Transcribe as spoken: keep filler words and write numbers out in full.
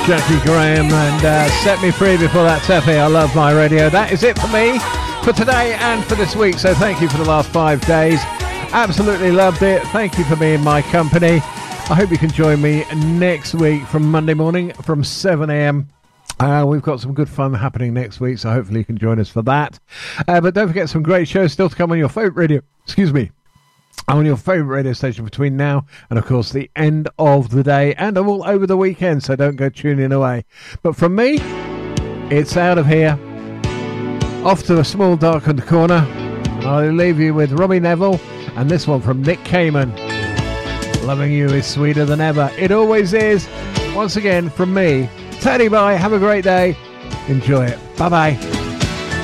Jackie Graham and uh, Set Me Free before that, Teffy. I love my radio. That is it for me for today and for this week. So thank you for the last five days. Absolutely loved it. Thank you for being my company. I hope you can join me next week from Monday morning from seven a.m. Uh, we've got some good fun happening next week, so hopefully you can join us for that. Uh, but don't forget, some great shows still to come on your favourite radio. Excuse me. On your favourite radio station between now and, of course, the end of the day and all over the weekend, so don't go tuning away. But from me, it's out of here. Off to a small darkened corner. I'll leave you with Robbie Neville and this one from Nick Kamen. Loving you is sweeter than ever. It always is. Once again, from me, Teddy, bye. Have a great day. Enjoy it. Bye-bye.